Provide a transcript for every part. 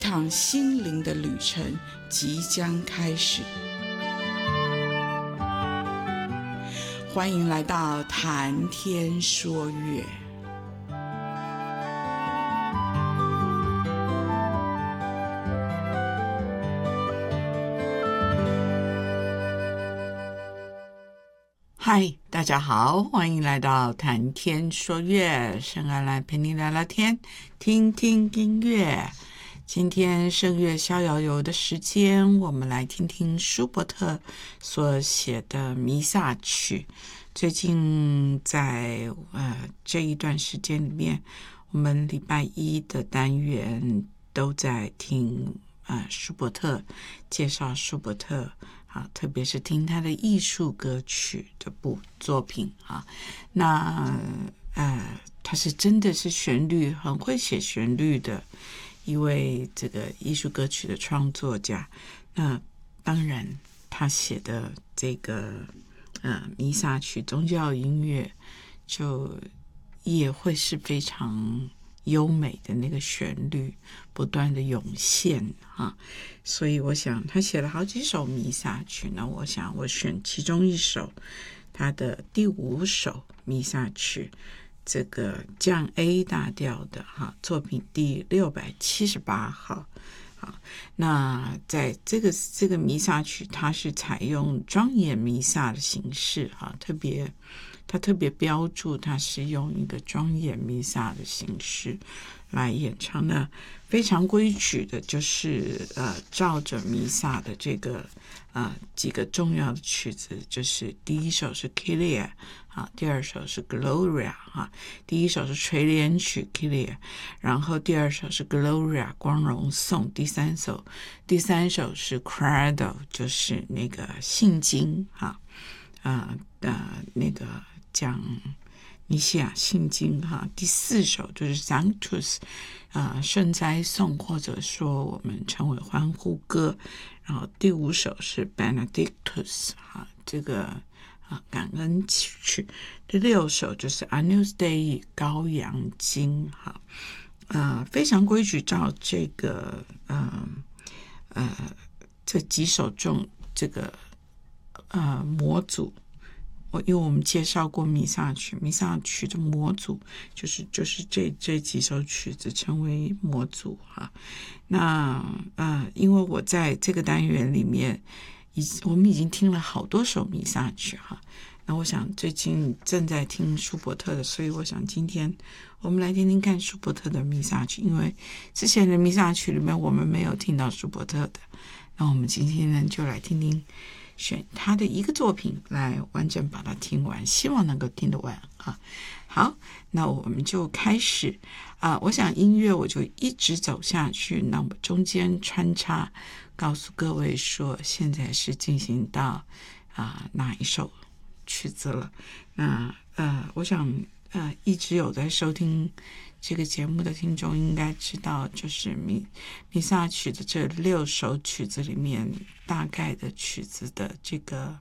一趟心灵的旅程即将开始，欢迎来到谈天说月。嗨，大家好，欢迎来到谈天说月，圣安来陪你聊聊天，听听音乐。今天圣乐逍遥游的时间，我们来听听舒伯特所写的弥撒曲。最近在这一段时间里面，我们礼拜一的单元都在听舒伯特，介绍舒伯特特别是听他的艺术歌曲的作品那他是真的是旋律很会写旋律的一位这个艺术歌曲的创作家。那当然他写的这个弥撒曲宗教音乐就也会是非常优美的那个旋律不断的涌现所以我想他写了好几首弥撒曲，那我想我选其中一首，他的第5首弥撒曲，这个降 A 大调的作品第678号。那在这个弥撒曲，它是采用庄严弥撒的形式他特别标注它是用一个庄严弥撒的形式来演唱的，非常规矩的，就是照着弥撒的这个几个重要的曲子，就是第一首是 Kyrie 第二首是 Gloria 第一首是垂怜曲 Kyrie， 然后第二首是 Gloria 光荣颂，第三首是 Credo 就是那个信经那个讲尼西亚信经第4首就是 Sanctus 圣哉颂，或者说我们称为欢呼歌，然后第5首是 Benedictus 这个感恩曲，第6首就是 Agnus Dei 羔羊经非常规矩，照这个这几首中这个模组，因为我们介绍过弥撒曲的模组就是这几首曲子称为模组那因为我在这个单元里面我们已经听了好多首弥撒曲那我想最近正在听舒伯特的，所以我想今天我们来听听看舒伯特的弥撒曲，因为之前的弥撒曲里面我们没有听到舒伯特的，那我们今天呢就来听听选他的一个作品来完整把它听完，希望能够听得完好，那我们就开始我想音乐我就一直走下去，那我中间穿插告诉各位说现在是进行到哪一首曲子了。那我想一直有在收听这个节目的听众应该知道，就是弥撒曲的这6首曲子里面大概的曲子的这个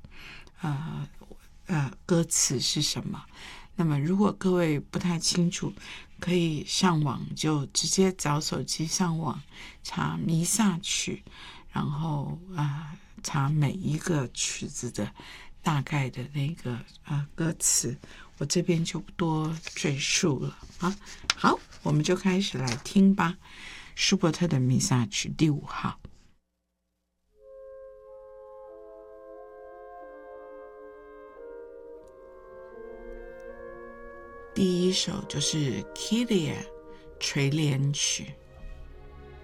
歌词是什么。那么如果各位不太清楚，可以上网就直接找手机上网查弥撒曲，然后查每一个曲子的大概的那个歌词，我这边就不多赘述了好，我们就开始来听吧。舒伯特的弥撒曲第5号。第一首就是 Kyrie 垂怜曲。